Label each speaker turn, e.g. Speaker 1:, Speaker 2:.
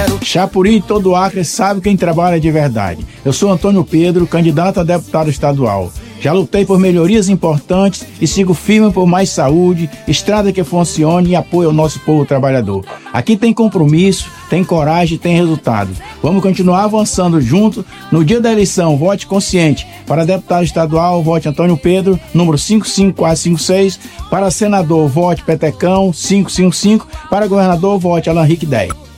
Speaker 1: Chapuri e todo o Acre sabe quem trabalha de verdade. Eu sou Antônio Pedro, candidato a deputado estadual. Já lutei por melhorias importantes e sigo firme por mais saúde, estrada que funcione e apoio ao nosso povo trabalhador. Aqui tem compromisso, tem coragem, tem resultado. Vamos continuar avançando junto. No dia da eleição, vote consciente. Para deputado estadual, vote Antônio Pedro, número 55456. Para senador, vote Petecão, 555. Para governador, vote Alan Rick 10.